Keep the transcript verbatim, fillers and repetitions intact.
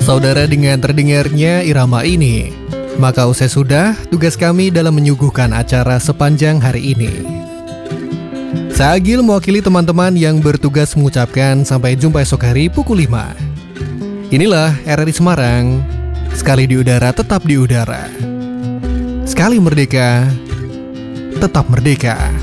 Saudara, dengan terdengarnya irama ini, maka usai sudah tugas kami dalam menyuguhkan acara sepanjang hari ini. Saya Agil mewakili teman-teman yang bertugas mengucapkan sampai jumpa esok hari pukul lima. Inilah R R I Semarang, sekali di udara tetap di udara. Sekali merdeka, tetap merdeka.